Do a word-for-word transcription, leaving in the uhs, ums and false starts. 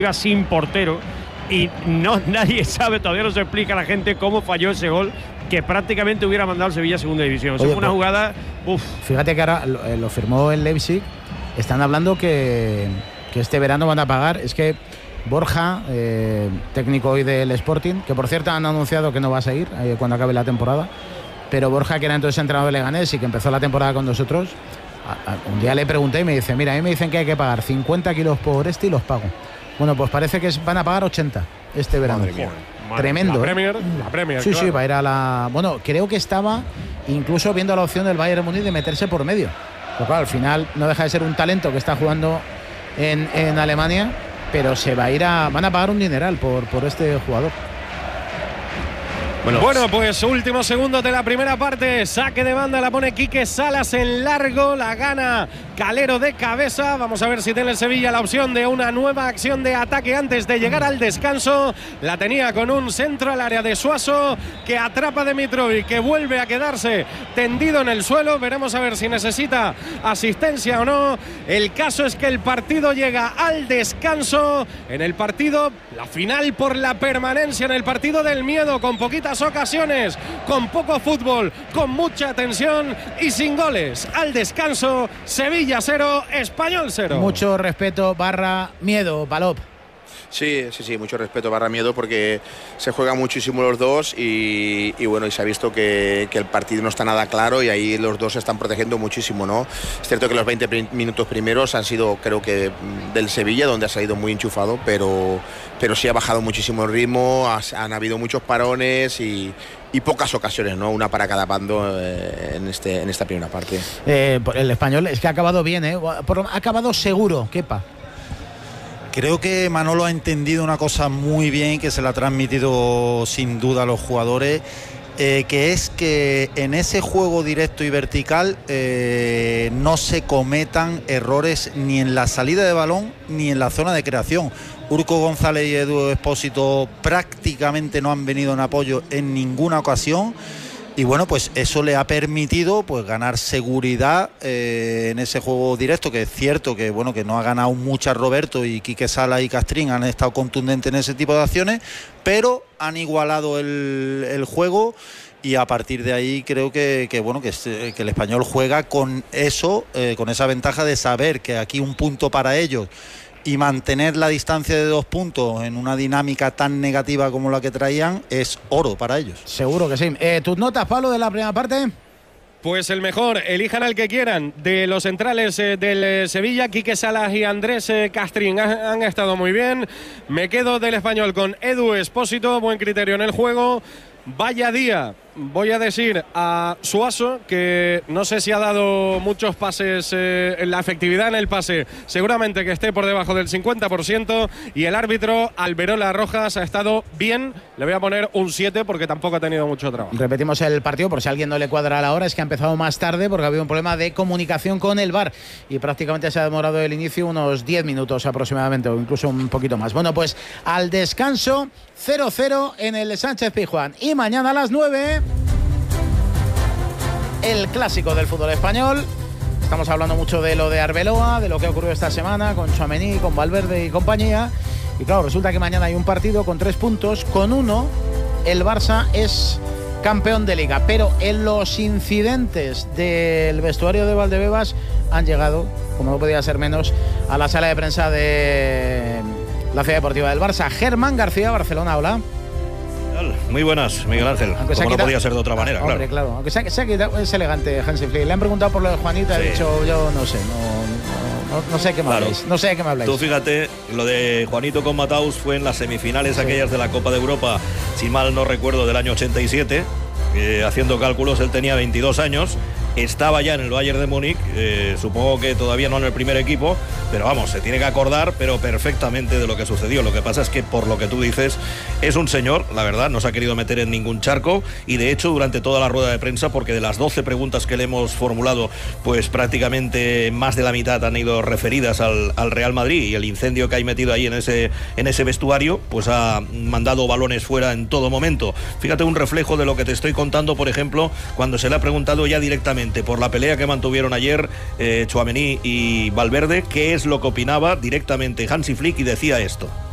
sin portero y no nadie sabe, todavía no se explica a la gente cómo falló ese gol que prácticamente hubiera mandado al Sevilla a segunda división. Oye, fue una jugada, uff. Fíjate que ahora lo, lo firmó el Leipzig, están hablando que, que este verano van a pagar, es que Borja, eh, técnico hoy del Sporting, que por cierto han anunciado que no va a seguir eh, cuando acabe la temporada, pero Borja, que era entonces entrenador de Leganés y que empezó la temporada con nosotros, a, a, un día le pregunté y me dice, mira, a mí me dicen que hay que pagar cincuenta kilos por este y los pago. Bueno, pues parece que van a pagar ochenta este verano. Madre mía, madre. Tremendo. La Premier, la Premier. Sí, claro. sí, va a ir a la... Bueno, creo que estaba incluso viendo la opción del Bayern Múnich de meterse por medio. Pero claro, al final no deja de ser un talento que está jugando en, en Alemania, pero se va a ir a... Van a pagar un dineral por, por este jugador. Bueno, bueno, pues último segundo de la primera parte. Saque de banda, la pone Quique Salas en largo. La gana Calero de cabeza. Vamos a ver si tiene el Sevilla la opción de una nueva acción de ataque antes de llegar al descanso. La tenía con un centro al área de Suaso, que atrapa a Dimitrovic, que vuelve a quedarse tendido en el suelo. Veremos a ver si necesita asistencia o no. El caso es que el partido llega al descanso. En el partido, la final por la permanencia, en el partido del miedo, con poquita ocasiones, con poco fútbol, con mucha tensión y sin goles. Al descanso, Sevilla cero, Español cero. Mucho respeto barra miedo, Palop. Sí, sí, sí, mucho respeto barra miedo, porque se juegan muchísimo los dos y, y bueno, y se ha visto que, que el partido no está nada claro y ahí los dos se están protegiendo muchísimo, ¿no? Es cierto que los veinte minutos primeros han sido, creo que, del Sevilla, donde ha salido muy enchufado, pero, pero sí ha bajado muchísimo el ritmo, has, han habido muchos parones y, y pocas ocasiones, ¿no? Una para cada bando eh, en, este, en esta primera parte. Eh, el Español es que ha acabado bien, ¿eh? Por, ha acabado seguro, Kepa. Creo que Manolo ha entendido una cosa muy bien, que se la ha transmitido sin duda a los jugadores, eh, que es que en ese juego directo y vertical eh, no se cometan errores ni en la salida de balón ni en la zona de creación. Urco González y Edu Expósito prácticamente no han venido en apoyo en ninguna ocasión. Y bueno, pues eso le ha permitido pues ganar seguridad eh, en ese juego directo, que es cierto que bueno que no ha ganado muchas Roberto, y Quique Sala y Castrín han estado contundentes en ese tipo de acciones, pero han igualado el, el juego, y a partir de ahí creo que, que bueno que, que el Español juega con eso, eh, con esa ventaja de saber que aquí un punto para ellos y mantener la distancia de dos puntos en una dinámica tan negativa como la que traían es oro para ellos. Seguro que sí. Eh, ¿Tus notas, Pablo, de la primera parte? Pues el mejor, elijan al que quieran. De los centrales eh, del eh, Sevilla, Quique Salas y Andrés eh, Castrín han, han estado muy bien. Me quedo del Español con Edu Expósito, buen criterio en el juego. Vaya día, voy a decir a Suaso, que no sé si ha dado muchos pases, eh, la efectividad en el pase seguramente que esté por debajo del cincuenta por ciento, y el árbitro Alberola Rojas ha estado bien. Le voy a poner un siete porque tampoco ha tenido mucho trabajo. Repetimos el partido por si a alguien no le cuadra a la hora, es que ha empezado más tarde porque había un problema de comunicación con el V A R y prácticamente se ha demorado el inicio unos diez minutos aproximadamente, o incluso un poquito más. Bueno, pues al descanso, cero cero en el Sánchez Pizjuán, y mañana a las nueve el clásico del fútbol español. Estamos hablando mucho de lo de Arbeloa, de lo que ha ocurrido esta semana con Tchouaméni, con Valverde y compañía, y claro, resulta que mañana hay un partido con tres puntos. Con uno el Barça es campeón de Liga, pero en los incidentes del vestuario de Valdebebas han llegado, como no podía ser menos, a la sala de prensa de la Ciudad Deportiva del Barça. Germán García, Barcelona, hola. Muy buenas, Miguel Ángel. Aunque como no podía ser de otra manera, ah, hombre, claro. claro. Aunque se ha, se ha quitado, es elegante Hansi Flick. Le han preguntado por lo de Juanita, sí. Ha dicho, yo no sé, no, no, no, no sé qué me claro. habláis. No sé de qué me habláis. Tú fíjate, lo de Juanito con Mataus fue en las semifinales sí. aquellas de la Copa de Europa, si mal no recuerdo, del año ochenta y siete. Eh, haciendo cálculos, él tenía veintidós años, estaba ya en el Bayern de Múnich, eh, supongo que todavía no en el primer equipo, pero vamos, se tiene que acordar pero perfectamente de lo que sucedió. Lo que pasa es que, por lo que tú dices, es un señor, la verdad, no se ha querido meter en ningún charco, y de hecho durante toda la rueda de prensa, porque de las doce preguntas que le hemos formulado, pues prácticamente más de la mitad han ido referidas al, al Real Madrid y el incendio que hay metido ahí en ese, en ese vestuario, pues ha mandado balones fuera en todo momento. Fíjate, un reflejo de lo que te estoy contando, por ejemplo, cuando se le ha preguntado ya directamente por la pelea que mantuvieron ayer eh, Tchouaméni y Valverde, qué es lo que opinaba directamente Hansi Flick, y decía esto.